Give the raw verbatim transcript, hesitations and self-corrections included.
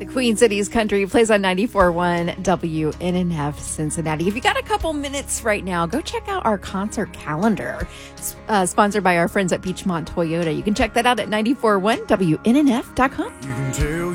Queen City's Country plays on ninety-four point one W N N F Cincinnati. If you got a couple minutes right now, go check out our concert calendar, uh, sponsored by our friends at Beechmont Toyota. You can check that out at ninety-four point one W N N F dot com. You can tell